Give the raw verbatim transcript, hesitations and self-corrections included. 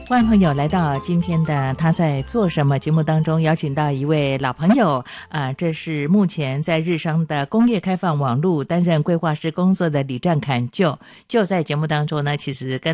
欢迎朋友来到今天的他在做什么节目当中，邀请到一位老朋友啊、呃，这是目前在日商的工业开放网络担任规划师工作的李占侃就就在节目当中呢，其实跟